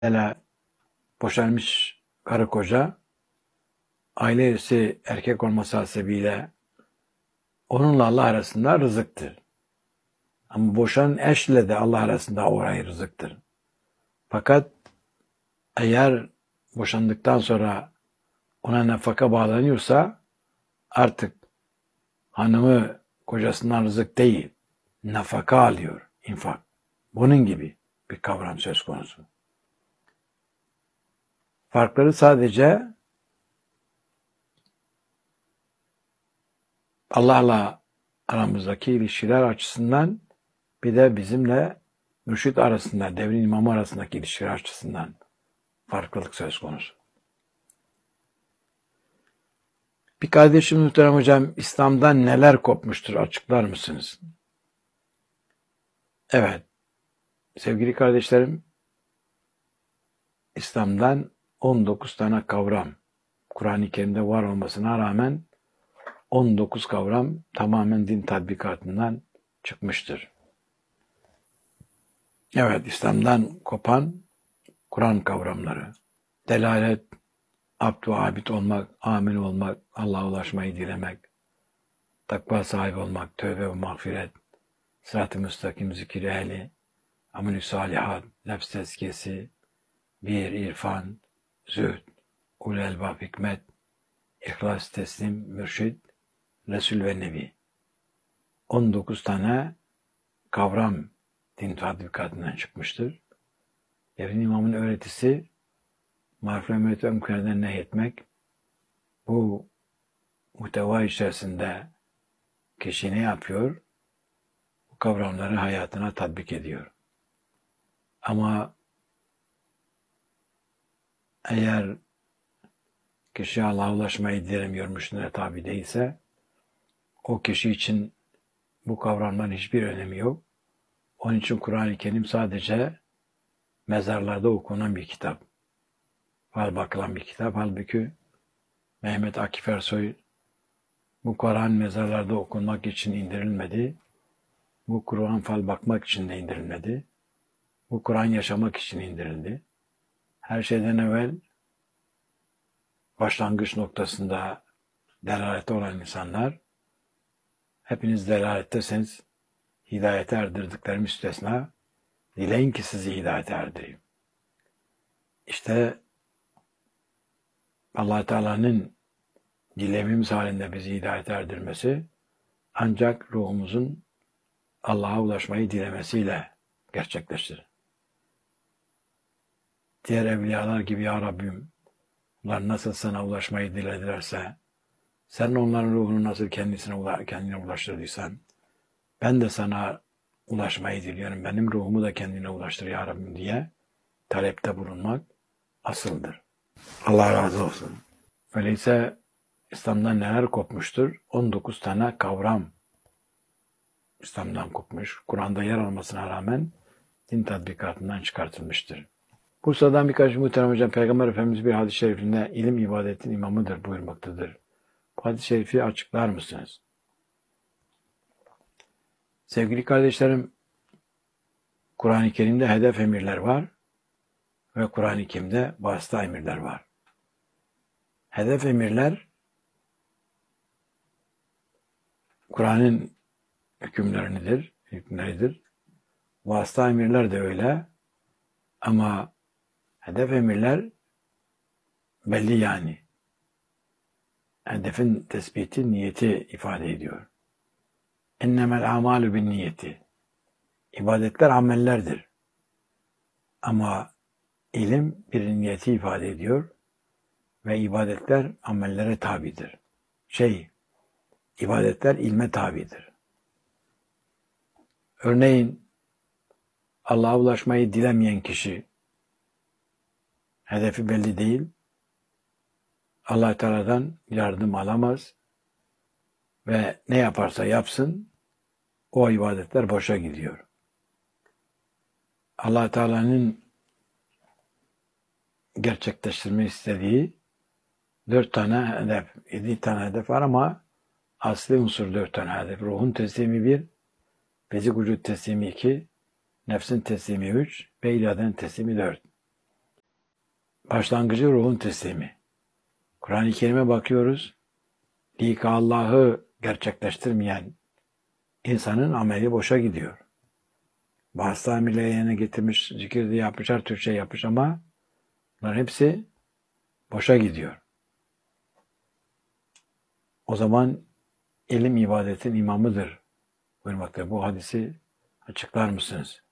Mesela boşanmış karı koca, aile üyesi erkek olması hasebiyle onunla Allah arasında rızıktır. Ama boşanan eşle de Allah arasında orayı rızıktır. Fakat eğer boşandıktan sonra ona nafaka bağlanıyorsa artık hanımı kocasından rızık değil, nafaka alıyor, infak. Bunun gibi bir kavram söz konusu. Farkları sadece Allah'la aramızdaki ilişkiler açısından bir de bizimle mürşit arasında, devrin imamı arasındaki ilişkiler açısından farklılık söz konusu. Bir kardeşim muhterem hocam, İslam'dan neler kopmuştur açıklar mısınız? Evet, sevgili kardeşlerim, İslam'dan 19 tane kavram, Kur'an-ı Kerim'de var olmasına rağmen 19 kavram tamamen din tatbikatından çıkmıştır. Evet, İslam'dan kopan Kur'an kavramları, delalet, abd ve abid olmak, amin olmak, Allah'a ulaşmayı dilemek, takva sahibi olmak, tövbe ve mağfiret, sırat-ı müstakim, zikir ehli, amel-i salihat, nefs tezkiyesi, bir irfan, zühd, ulul elbab hikmet, ihlas, teslim, mürşid, Resul ve Nebi. 19 tane kavram din tatbikatından çıkmıştır. Devrin imamın öğretisi maruf-i emret ve münkerden nehyetmek, bu muhteva içerisinde kişi ne yapıyor? Bu kavramları hayatına tatbik ediyor. Ama eğer kişi Allah'a ulaşmayı dilemiyormuşluğuna tabi değilse, o kişi için bu kavramların hiçbir önemi yok. Onun için Kur'an-ı Kerim sadece mezarlarda okunan bir kitap. Fal bakılan bir kitap. Halbuki Mehmet Akif Ersoy, bu Kur'an mezarlarda okunmak için indirilmedi. Bu Kur'an fal bakmak için de indirilmedi. Bu Kur'an yaşamak için indirildi. Her şeyden evvel başlangıç noktasında delalette olan insanlar, hepiniz delalettesiniz, hidayete erdirdiklerim müstesna, dileyin ki sizi hidayete erdireyim. İşte Allah Teala'nın dilemimiz halinde bizi hidayete erdirmesi, ancak ruhumuzun Allah'a ulaşmayı dilemesiyle gerçekleşir. Diğer evliyalar gibi ya Rabbim, onlar nasıl sana ulaşmayı diledilerse, sen onların ruhunu nasıl kendine ulaştırdıysan, ben de sana ulaşmayı diliyorum. Benim ruhumu da kendine ulaştır ya Rabbim diye talepte bulunmak asıldır. Allah razı olsun. Öyleyse İslam'dan neler kopmuştur? 19 tane kavram İslam'dan kopmuş. Kur'an'da yer almasına rağmen din tatbikatından çıkartılmıştır. Bursa'dan birkaç muhterem hocam, Peygamber Efendimiz bir hadis-i şerifinde ilim ibadetin imamıdır buyurmaktadır. Bu hadis-i şerifi açıklar mısınız? Sevgili kardeşlerim, Kur'an-ı Kerim'de hedef emirler var ve Kur'an-ı Kerim'de vasıta emirler var. Hedef emirler Kur'an'ın hükümleridir. Vasıta emirler de öyle. Ama hedef emirler belli yani. Hedefin tespiti niyeti ifade ediyor. Ennemel amalu bin niyeti. İbadetler amellerdir. Ama ilim bir niyeti ifade ediyor ve ibadetler amellere tabidir. İbadetler ilme tabidir. Örneğin Allah'a ulaşmayı dilemeyen kişi, hedefi belli değil, Allah Teala'dan yardım alamaz ve ne yaparsa yapsın o ibadetler boşa gidiyor. Allah Teala'nın gerçekleştirmek istediği 4 tane hedef, 7 tane hedef var ama asli unsur 4 tane hedef. Ruhun teslimi 1, bezik vücut teslimi 2, nefsin teslimi 3 ve iradenin teslimi 4. başlangıcı ruhun teslimi. Kur'an-ı Kerim'e bakıyoruz. Lika Allah'ı gerçekleştirmeyen insanın ameli boşa gidiyor. Bazı amirleri yerine getirmiş, zikir de yapmış, her tür şey yapmış ama bunların hepsi boşa gidiyor. O zaman ilim ibadetin imamıdır buyurmakta. Bu hadisi açıklar mısınız?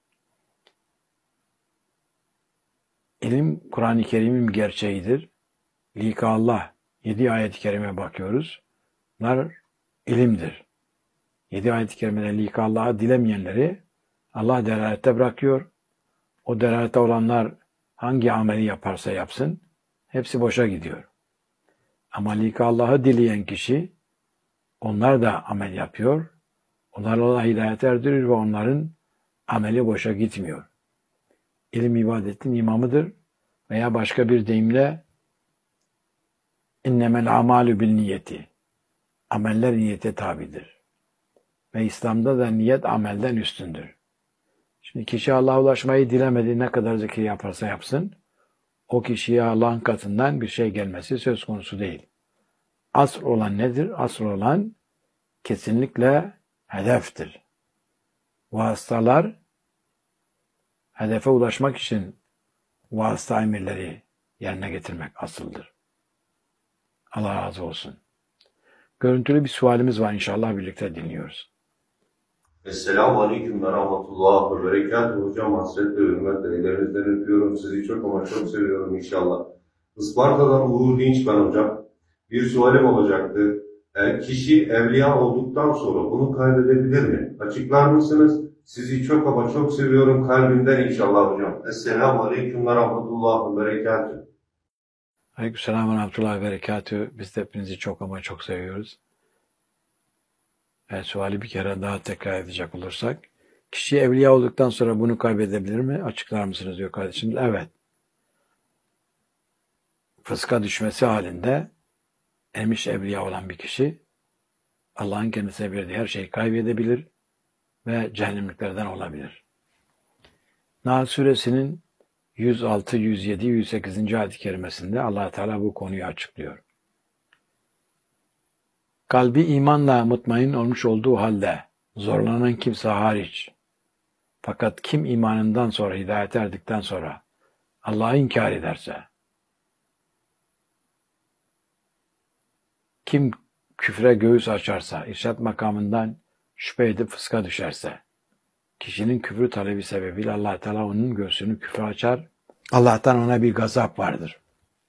İlim Kur'an-ı Kerim'in gerçeğidir. Lika Allah 7 ayet-i kerime bakıyoruz. Bunlar ilimdir. 7 ayet-i kerimede lika Allah'ı dilemeyenleri Allah delalette bırakıyor. O delalette olanlar hangi ameli yaparsa yapsın hepsi boşa gidiyor. Ama lika Allah'ı dileyen kişi onlar da amel yapıyor. Onlarla Allah hidayet erdiriyor ve onların ameli boşa gitmiyor. İlim ibadetin imamıdır veya başka bir deyimle innemel amalü bin niyeti. Ameller niyete tabidir. Ve İslam'da da niyet amelden üstündür. Şimdi kişi Allah'a ulaşmayı dilemedi, ne kadar zikir yaparsa yapsın, o kişiye Allah'ın katından bir şey gelmesi söz konusu değil. Asıl olan nedir? Asıl olan kesinlikle hedeftir. Vasıtalar, hedefe ulaşmak için vasıta emirleri yerine getirmek asıldır. Allah razı olsun. Görüntülü bir sualimiz var, inşallah birlikte dinliyoruz. Esselamu Aleyküm ve Rahmetullah ve Berekatuhu. Hocam hasretle hürmetle ellerinizden öpüyorum. Sizi çok ama çok seviyorum inşallah. Isparta'dan Uğur Dinç ben hocam. Bir sualim olacaktı. Kişi evliya olduktan sonra bunu kaybedebilir mi? Açıklar mısınız? Sizi çok ama çok seviyorum kalbimden inşallah hocam. Esselamu Aleyküm ve Rahmetullah ve Berekatuhu. Aleykümselam ve Rahmetullah ve Berekatuhu. Biz de hepinizi çok ama çok seviyoruz. Suali bir kere daha tekrar edecek olursak, kişi evliya olduktan sonra bunu kaybedebilir mi? Açıklar mısınız diyor kardeşimiz. Evet. Fıska düşmesi halinde ermiş evliya olan bir kişi Allah'ın kendisine verdiği her şeyi kaybedebilir ve cehennemliklerden olabilir. Nahl suresinin 106, 107, 108. ayet-i kerimesinde Allah Teala bu konuyu açıklıyor. Kalbi imanla mutmain olmuş olduğu halde zorlanan kimse hariç, fakat kim imanından sonra, hidayet erdikten sonra Allah'ı inkar ederse, kim küfre göğüs açarsa, irşad makamından şüphe edip fıska düşerse, kişinin küfrü talebi sebebiyle Allah Teala onun göğsünü küfre açar. Allah'tan ona bir gazap vardır.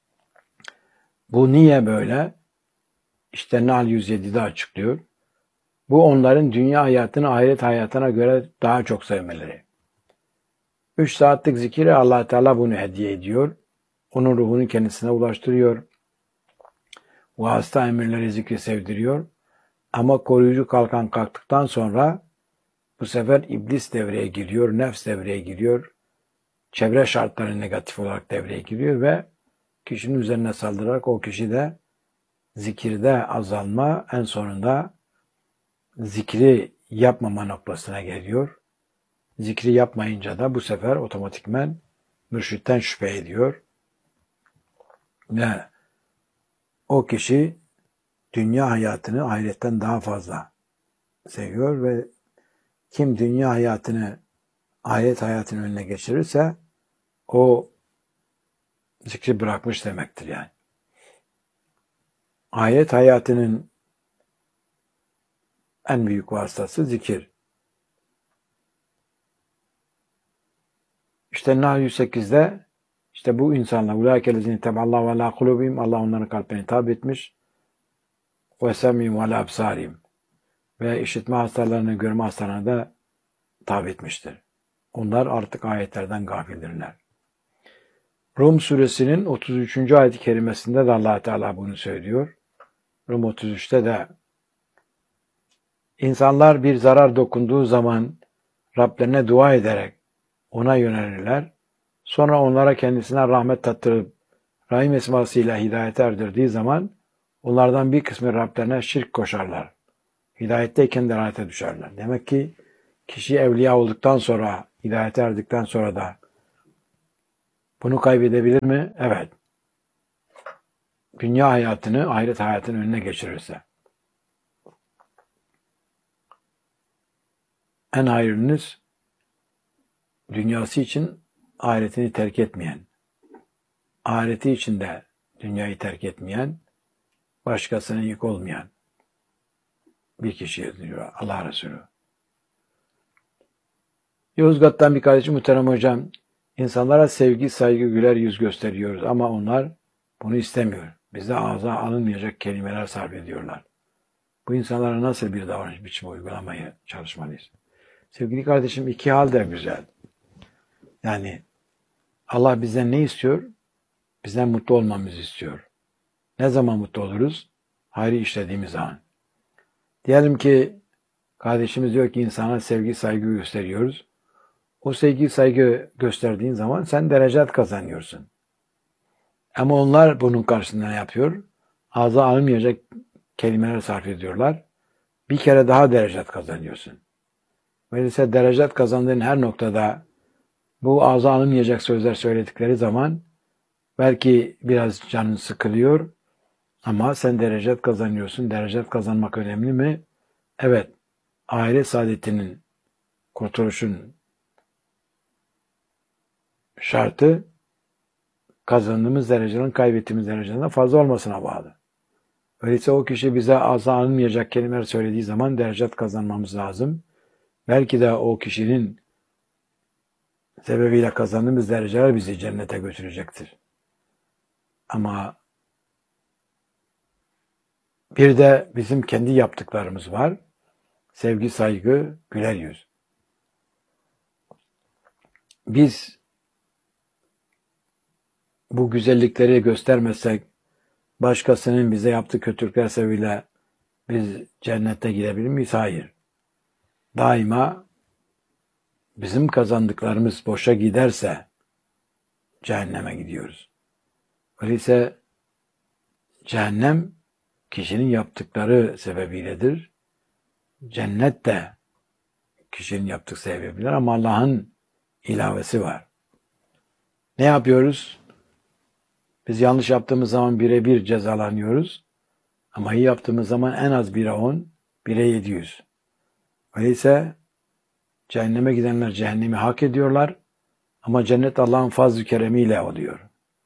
Bu niye böyle? İşte Nahl 107'de açıklıyor. Bu onların dünya hayatını ahiret hayatına göre daha çok sevmeleri. 3 saatlik zikiri Allah Teala bunu hediye ediyor. Onun ruhunu kendisine ulaştırıyor. Vasıta emirleri zikri sevdiriyor. Ama koruyucu kalkan kalktıktan sonra bu sefer iblis devreye giriyor, nefs devreye giriyor. Çevre şartları negatif olarak devreye giriyor ve kişinin üzerine saldırarak o kişi de zikirde azalma, en sonunda zikri yapmama noktasına geliyor. Zikri yapmayınca da bu sefer otomatikmen mürşitten şüphe ediyor. Ve o kişi dünya hayatını ahiretten daha fazla seviyor ve kim dünya hayatını ahiret hayatının önüne geçirirse o zikri bırakmış demektir yani. Ahiret hayatının en büyük vasıtası zikir. İşte Nahl 108'de işte bu insanlar ulâkelezîne tebeallahu ve lâ kulûbihim, Allah onların kalplerini tabi etmiş ve semîhim ve lâ absârihim ve işitme hastalarını, görme hastalarını da tabi etmiştir. Onlar artık ayetlerden gafildirler. Rum suresinin 33. ayet-i kerimesinde de Allah Teala bunu söylüyor. Rum 33'te de insanlar bir zarar dokunduğu zaman Rablerine dua ederek ona yönelirler. Sonra onlara kendisine rahmet tattırıp Rahim esmasıyla hidayete erdirdiği zaman onlardan bir kısmı Rablerine şirk koşarlar. Hidayetteyken de rahmete düşerler. Demek ki kişi evliya olduktan sonra, hidayete erdikten sonra da bunu kaybedebilir mi? Evet. dünya hayatını ahiret hayatının önüne geçirirse. En hayırlınız dünyası için ahiretini terk etmeyen, ahireti için de dünyayı terk etmeyen, başkasına yük olmayan bir kişiye diyor Allah Resulü. Yozgat'tan bir kardeşim, muhterem hocam, insanlara sevgi, saygı, güler yüz gösteriyoruz ama onlar bunu istemiyor. Bize ağza alınmayacak kelimeler sarf ediyorlar. Bu insanlara nasıl bir davranış biçimi uygulamaya çalışmalıyız? Sevgili kardeşim, iki hal de güzel. Yani Allah bizden ne istiyor? Bizden mutlu olmamızı istiyor. Ne zaman mutlu oluruz? Hayrı işlediğimiz zaman. Diyelim ki kardeşimiz diyor ki insana sevgi, saygı gösteriyoruz. O sevgi, saygı gösterdiğin zaman sen derecat kazanıyorsun. Ama onlar bunun karşısında ne yapıyor? Ağza alınmayacak kelimeler sarf ediyorlar. Bir kere daha derecat kazanıyorsun. Öyleyse derecat kazandığın her noktada bu ağza alınmayacak sözler söyledikleri zaman belki biraz canın sıkılıyor ama sen derecat kazanıyorsun. Derecat kazanmak önemli mi? Evet. Aile saadetinin, kurtuluşun şartı kazandığımız derecenin kaybettiğimiz dereceden fazla olmasına bağlı. Öyleyse o kişi bize ağza alınmayacak kelimeler söylediği zaman derecat kazanmamız lazım. Belki de o kişinin sebebiyle kazandığımız dereceler bizi cennete götürecektir. Ama bir de bizim kendi yaptıklarımız var. Sevgi, saygı, güler yüz. Biz bu güzellikleri göstermezsek başkasının bize yaptığı kötülükler sebebiyle biz cennete gidebilir miyiz? Hayır. Daima bizim kazandıklarımız boşa giderse cehenneme gidiyoruz. Öyleyse cehennem kişinin yaptıkları sebebiyledir. Cennet de kişinin yaptığı sebebiyledir ama Allah'ın ilavesi var. Ne yapıyoruz? Biz yanlış yaptığımız zaman 1'e 1 cezalanıyoruz. Ama iyi yaptığımız zaman en az 1'e 10, 1'e 700. Öyleyse cehenneme gidenler cehennemi hak ediyorlar. Ama cennet Allah'ın fazl-ı keremiyle oluyor.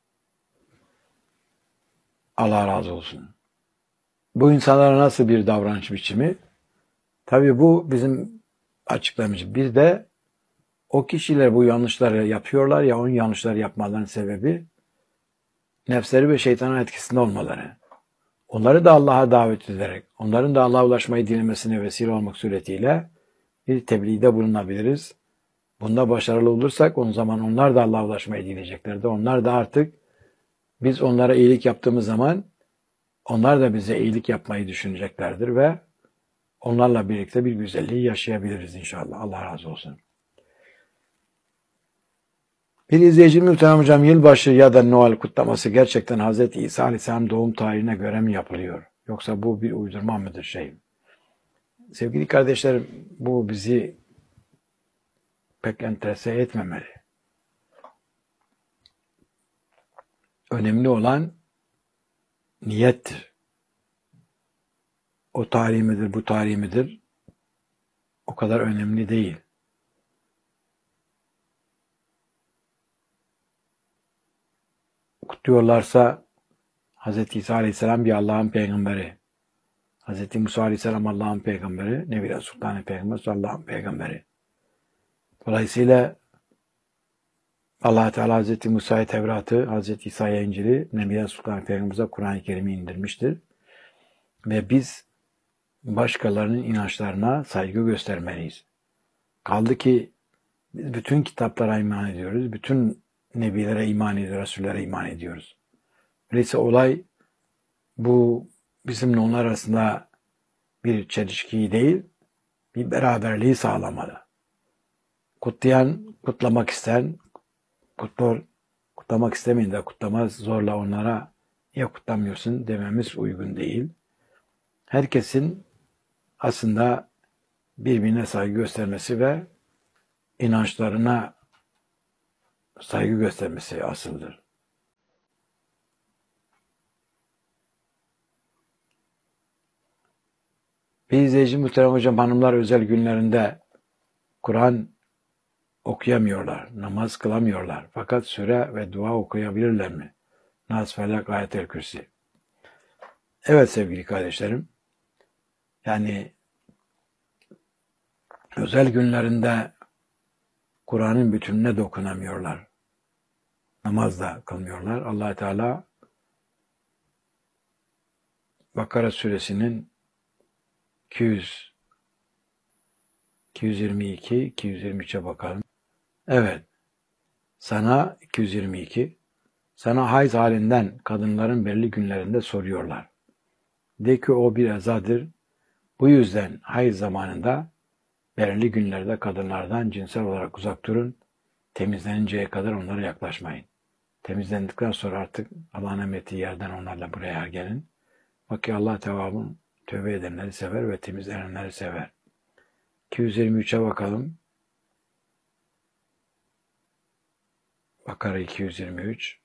Allah razı olsun. Bu insanlara nasıl bir davranış biçimi? Tabii bu bizim açıklamışız. Bir de o kişiler bu yanlışları yapıyorlar ya, onun yanlışları yapmalarının sebebi nefsleri ve şeytanın etkisinde olmaları. Onları da Allah'a davet ederek, onların da Allah'a ulaşmayı dilemesine vesile olmak suretiyle bir tebliğde bulunabiliriz. Bunda başarılı olursak o zaman onlar da Allah'a ulaşmayı dileyeceklerdir. Onlar da artık biz onlara iyilik yaptığımız zaman onlar da bize iyilik yapmayı düşüneceklerdir ve onlarla birlikte bir güzelliği yaşayabiliriz inşallah. Allah razı olsun. Bir izleyicimiz, muhterem hocam, yılbaşı ya da Noel kutlaması gerçekten Hz. İsa Aleyhisselam doğum tarihine göre mi yapılıyor? Yoksa bu bir uydurma mıdır Sevgili kardeşlerim, bu bizi pek enterese etmemeli. Önemli olan niyettir. O tarih midir, bu tarih midir? O kadar önemli değil. Kutluyorlarsa Hz. İsa Aleyhisselam bir Allah'ın peygamberi. Hz. Musa Aleyhisselam Allah'ın peygamberi. Nebi Sultan Peygamber Allah'ın peygamberi. Dolayısıyla Allah Teala Hz. Musa'ya Tevrat'ı, Hz. İsa'ya İncil'i, Nebi Sultan Peygamber'e Kur'an-ı Kerim'i indirmiştir. Ve biz başkalarının inançlarına saygı göstermeliyiz. Kaldı ki biz bütün kitaplara iman ediyoruz. Bütün nebilere iman ediyoruz, Resullere iman ediyoruz. Öyleyse olay bu bizimle onlar arasında bir çelişki değil, bir beraberliği sağlamalı. Kutlayan, kutlamak isteyen, kutlamak istemeyin de kutlamaz zorla onlara niye kutlamıyorsun dememiz uygun değil. Herkesin aslında birbirine saygı göstermesi ve inançlarına saygı göstermesi asıldır. Bir izleyici muhterem hocam, hanımlar özel günlerinde Kur'an okuyamıyorlar, namaz kılamıyorlar. Fakat sure ve dua okuyabilirler mi? Nas, Felak, Ayet-el Kürsi. Evet sevgili kardeşlerim, yani özel günlerinde Kur'an'ın bütününe dokunamıyorlar. Namaz da kılmıyorlar. Allah Teala Bakara suresinin 200, 222, 223'e bakalım. Evet. Sana 222. Sana hayız halinden kadınların belli günlerinde soruyorlar. De ki o bir ezadır. Bu yüzden hayız zamanında belirli günlerde kadınlardan cinsel olarak uzak durun. Temizleninceye kadar onlara yaklaşmayın. Temizlendikten sonra artık Allah'ın emrettiği yerden onlarla buraya gelin. Bak ki Allah tevabın tövbe edenleri sever ve temizlenenleri sever. 223'e bakalım. Bakara 223.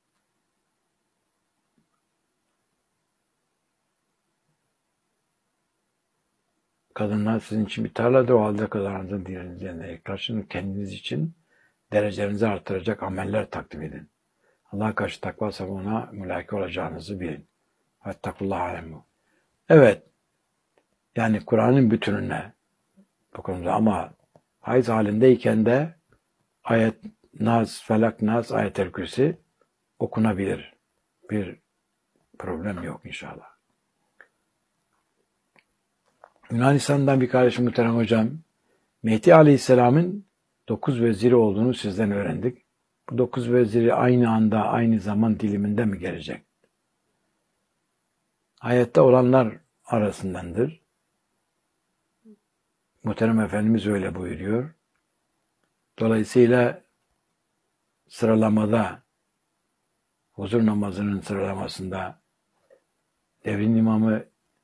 Kadınlar sizin için bir tarladır, o halde kazanınızın diğerinizden yaklaşın. Kendiniz için derecelerinizi artıracak ameller takdim edin. Allah'a karşı takva sabuna mülaki olacağınızı bilin. Vettakullah alemu. Evet, yani Kur'an'ın bütününe dokunumda ama hayız halindeyken de ayet Nas, Felak, Nas, Ayet-el Kürsi okunabilir. Bir problem yok inşallah. Yunanistan'dan bir kardeşim muhterem hocam, Mehdi Aleyhisselam'ın 9 veziri olduğunu sizden öğrendik. Bu 9 veziri aynı anda, aynı zaman diliminde mi gelecek? Ayette olanlar arasındandır. Muhterem Efendimiz öyle buyuruyor. Dolayısıyla sıralamada, huzur namazının sıralamasında devrin imamı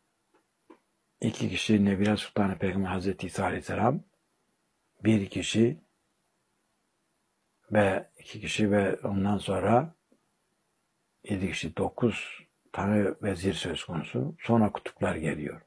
2 kişi, Nebila Sultanı Peygamber Hazreti İsa Aleyhisselam, 1 kişi ve 2 kişi ve ondan sonra 7 kişi, 9 tane vezir söz konusu. Sonra kutuplar geliyor.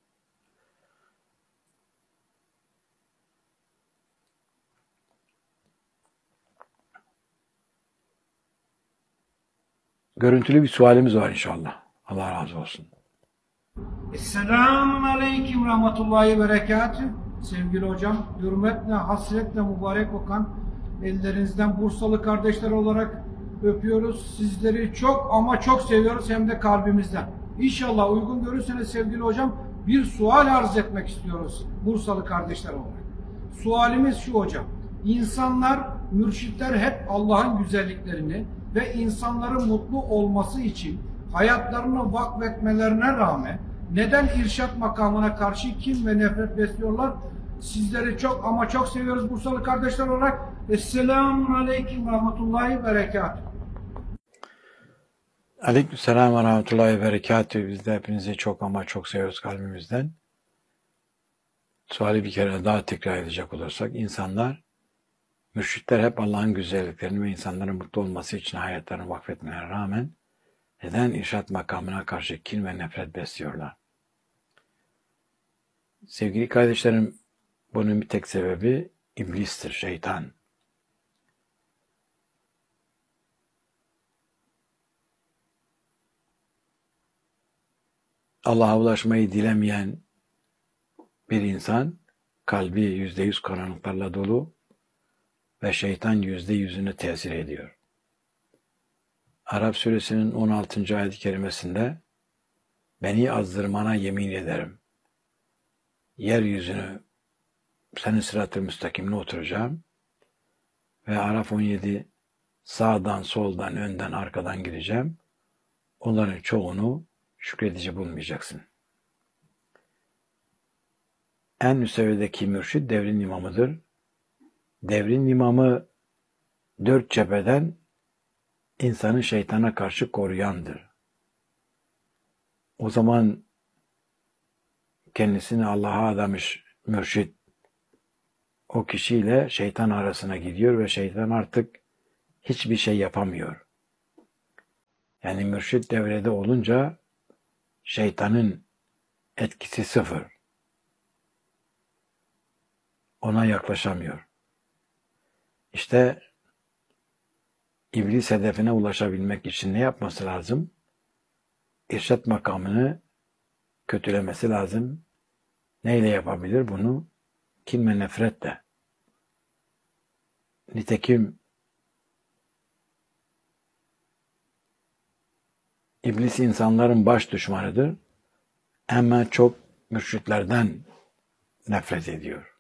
Görüntülü bir sualimiz var inşallah. Allah razı olsun. Esselamun Aleyküm Rahmetullahi Berekatü. Sevgili hocam, hürmetle, hasretle mübarek okan ellerinizden Bursalı kardeşler olarak öpüyoruz. Sizleri çok ama çok seviyoruz, hem de kalbimizden. İnşallah uygun görürseniz sevgili hocam, bir sual arz etmek istiyoruz Bursalı kardeşler olarak. Sualimiz şu hocam. İnsanlar, mürşitler hep Allah'ın güzelliklerini ve insanların mutlu olması için hayatlarını vakfetmelerine rağmen neden irşat makamına karşı kin ve nefret besliyorlar? Sizleri çok ama çok seviyoruz Bursalı kardeşler olarak. Esselamun Aleyküm Rahmetullahi Berekatuhu. Aleykümselam ve rahmetullahi ve berekatühü. Biz de hepinizi çok ama çok seviyoruz kalbimizden. Suali bir kere daha tekrar edecek olursak, insanlar, mürşitler hep Allah'ın güzelliklerini ve insanların mutlu olması için hayatlarını vakfetmelerine rağmen neden irşat makamına karşı kin ve nefret besliyorlar? Sevgili kardeşlerim, bunun bir tek sebebi iblistir, şeytan. Allah'a ulaşmayı dilemeyen bir insan, kalbi %100 karanlıklarla dolu ve şeytan %100'ünü tesir ediyor. Arap suresinin 16. ayet-i kerimesinde beni azdırmana yemin ederim. Yeryüzünü senin sırat-ı müstakimine oturacağım ve Araf 17 sağdan, soldan, önden, arkadan gireceğim. Onların çoğunu şükredici bulmayacaksın. En üst seviyedeki mürşid devrin imamıdır. Devrin imamı 4 cepheden insanı şeytana karşı koruyandır. O zaman kendisini Allah'a adamış mürşid o kişiyle şeytan arasına gidiyor ve şeytan artık hiçbir şey yapamıyor. Yani mürşid devrede olunca şeytanın etkisi sıfır. ona yaklaşamıyor. İşte iblis hedefine ulaşabilmek için ne yapması lazım? İrşad makamını kötülemesi lazım. Neyle yapabilir bunu? Kin ve nefretle. Nitekim iblis insanların baş düşmanıdır. Ama çok mürşitlerden nefret ediyor.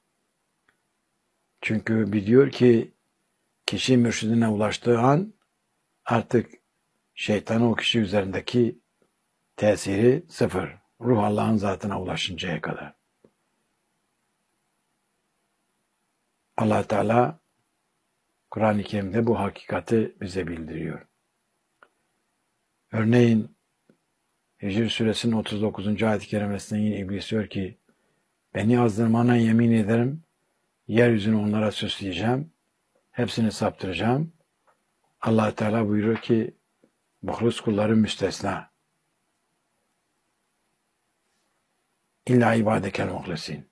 Çünkü biliyor ki kişi mürşidine ulaştığı an artık şeytanın o kişi üzerindeki tesiri sıfır. Ruh Allah'ın zatına ulaşıncaya kadar. Allah Teala Kur'an-ı Kerim'de bu hakikati bize bildiriyor. Örneğin Hicr suresinin 39. ayet-i kerimesinde yine iblis diyor ki beni azdırmana yemin ederim yeryüzünü onlara süsleyeceğim. Hepsini saptıracağım. Allah Teala buyuruyor ki muhlis kulları müstesna. İlla ibadekel muhlisin.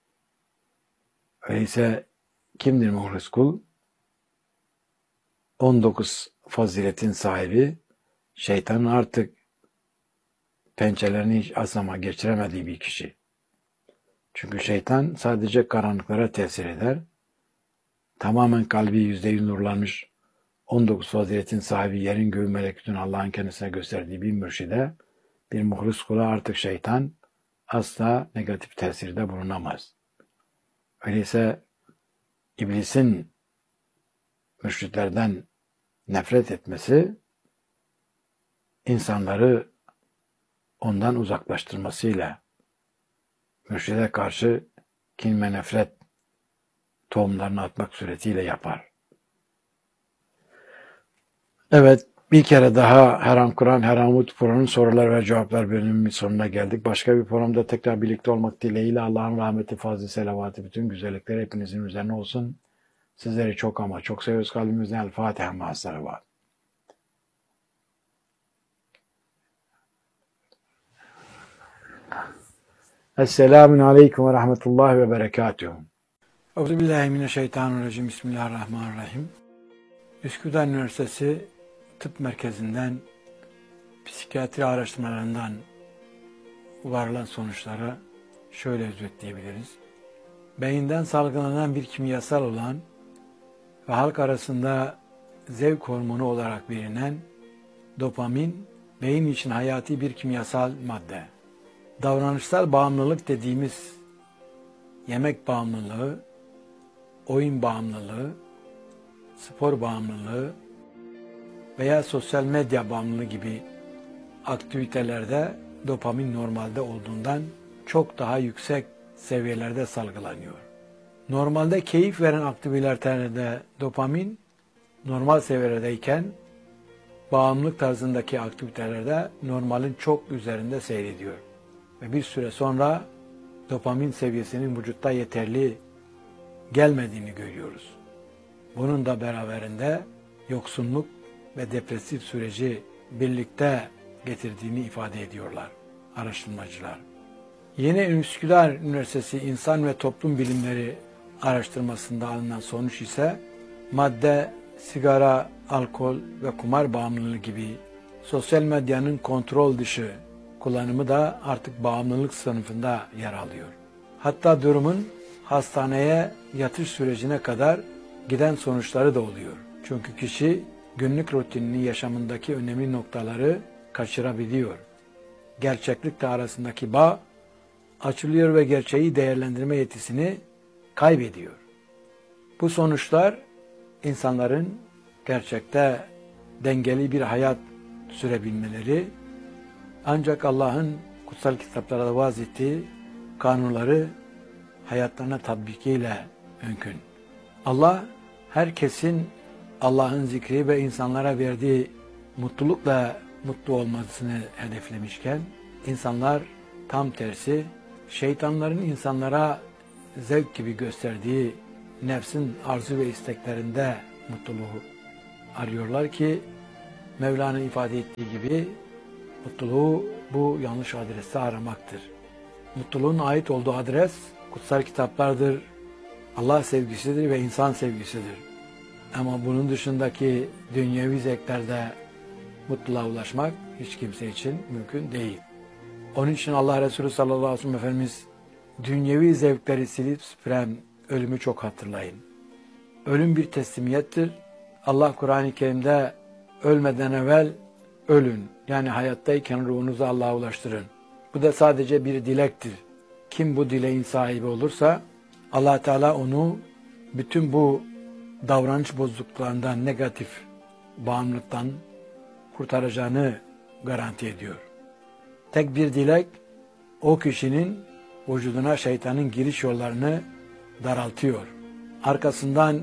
Öyleyse kimdir muhlis kul? 19 faziletin sahibi, şeytanın artık pençelerini hiç asama geçiremediği bir kişi. Çünkü şeytan sadece karanlıklara tesir eder. Tamamen kalbi %100 nurlanmış 19 faziletin sahibi yerin göğün melekutun Allah'ın kendisine gösterdiği bir mürşide, bir muhlis kula artık şeytan asla negatif tesirde bulunamaz. Öyleyse iblisin mürşitlerden nefret etmesi, insanları ondan uzaklaştırmasıyla mürşide karşı kin ve nefret tohumlarını atmak suretiyle yapar. Evet, bir kere daha Her An Kur'an, Her An Umut Programı'nın sorular ve cevaplar bölümünün sonuna geldik. Başka bir programda tekrar birlikte olmak dileğiyle Allah'ın rahmeti, fazlı, selavatı, bütün güzellikler hepinizin üzerine olsun. Sizleri çok ama çok seviyoruz kalbimizden. El Fatiha ma'as-salavat. Esselamun Aleyküm ve Rahmetullahi ve Berekatuhu. Euzubillahimineşşeytanirracim. Bismillahirrahmanirrahim. Üsküdar Üniversitesi Tıp Merkezi'nden psikiyatri araştırmalarından varılan sonuçlara şöyle özetleyebiliriz. Beyinden salgılanan bir kimyasal olan ve halk arasında zevk hormonu olarak bilinen dopamin, beyin için hayati bir kimyasal madde. Davranışsal bağımlılık dediğimiz yemek bağımlılığı, oyun bağımlılığı, spor bağımlılığı veya sosyal medya bağımlılığı gibi aktivitelerde dopamin normalde olduğundan çok daha yüksek seviyelerde salgılanıyor. Normalde keyif veren aktivitelerde dopamin normal seviyelerdeyken bağımlılık tarzındaki aktivitelerde normalin çok üzerinde seyrediyor. Ve bir süre sonra dopamin seviyesinin vücutta yeterli gelmediğini görüyoruz. Bunun da beraberinde yoksunluk ve depresif süreci birlikte getirdiğini ifade ediyorlar araştırmacılar. Yeni Üsküdar Üniversitesi İnsan ve Toplum Bilimleri araştırmasında alınan sonuç ise madde, sigara, alkol ve kumar bağımlılığı gibi sosyal medyanın kontrol dışı kullanımı da artık bağımlılık sınıfında yer alıyor. Hatta durumun hastaneye yatış sürecine kadar giden sonuçları da oluyor. Çünkü kişi günlük rutinini yaşamındaki önemli noktaları kaçırabiliyor. Gerçeklikle arasındaki bağ açılıyor ve gerçeği değerlendirme yetisini kaybediyor. Bu sonuçlar insanların gerçekte dengeli bir hayat sürebilmeleri ancak Allah'ın kutsal kitaplarda vaz ettiği kanunları hayatlarına tatbikiyle mümkün. Allah herkesin Allah'ın zikri ve insanlara verdiği mutlulukla mutlu olmasını hedeflemişken insanlar tam tersi şeytanların insanlara zevk gibi gösterdiği nefsin arzu ve isteklerinde mutluluğu arıyorlar ki Mevla'nın ifade ettiği gibi mutluluğu bu yanlış adreste aramaktır. Mutluluğun ait olduğu adres kutsal kitaplardır, Allah sevgisidir ve insan sevgisidir. Ama bunun dışındaki dünyevi zevklerde mutluluğa ulaşmak hiç kimse için mümkün değil. Onun için Allah Resulü sallallahu aleyhi ve sellem Efendimiz dünyevi zevkleri silip süpüren ölümü çok hatırlayın. Ölüm bir teslimiyettir. Allah Kur'an-ı Kerim'de ölmeden evvel ölün. Yani hayattayken ruhunuzu Allah'a ulaştırın. Bu da sadece bir dilektir. Kim bu dileğin sahibi olursa Allah Teala onu bütün bu davranış bozukluklarından, negatif bağımlılıktan kurtaracağını garanti ediyor. Tek bir dilek o kişinin vücuduna şeytanın giriş yollarını daraltıyor. Arkasından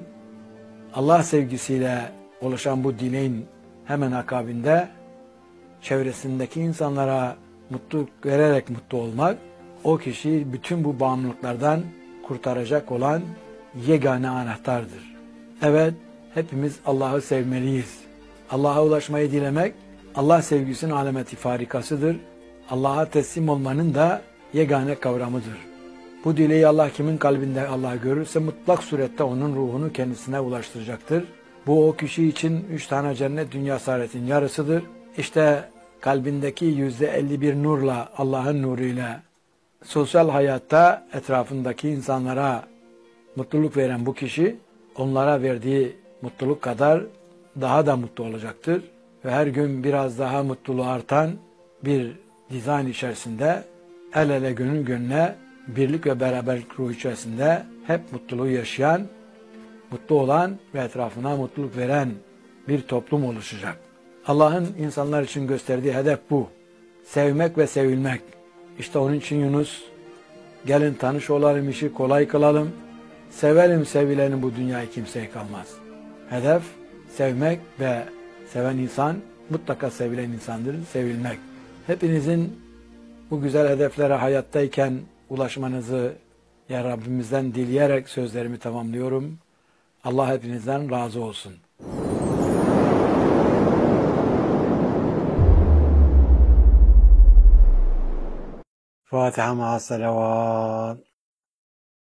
Allah sevgisiyle oluşan bu dileğin hemen akabinde çevresindeki insanlara mutluluk vererek mutlu olmak, o kişiyi bütün bu bağımlılıklardan kurtaracak olan yegane anahtardır. Evet, hepimiz Allah'ı sevmeliyiz. Allah'a ulaşmayı dilemek, Allah sevgisinin alameti farikasıdır. Allah'a teslim olmanın da yegane kavramıdır. Bu dileği Allah kimin kalbinde Allah görürse mutlak surette onun ruhunu kendisine ulaştıracaktır. Bu o kişi için 3 tane cennet dünya saadetin yarısıdır. İşte kalbindeki %51 nurla, Allah'ın nuruyla sosyal hayatta etrafındaki insanlara mutluluk veren bu kişi, onlara verdiği mutluluk kadar daha da mutlu olacaktır. Ve her gün biraz daha mutluluğu artan bir dizayn içerisinde, el ele gönül gönüle, birlik ve beraberlik ruhu içerisinde hep mutluluğu yaşayan, mutlu olan ve etrafına mutluluk veren bir toplum oluşacak. Allah'ın insanlar için gösterdiği hedef bu. Sevmek ve sevilmek. İşte onun için Yunus, gelin tanış olalım, işi kolay kılalım, sevelim sevileni, bu dünyayı kimseye kalmaz. Hedef sevmek ve seven insan mutlaka sevilen insandır, sevilmek. Hepinizin bu güzel hedeflere hayattayken ulaşmanızı ya Rabbimizden dileyerek sözlerimi tamamlıyorum. Allah hepinizden razı olsun. Fatiha ma'a salavat.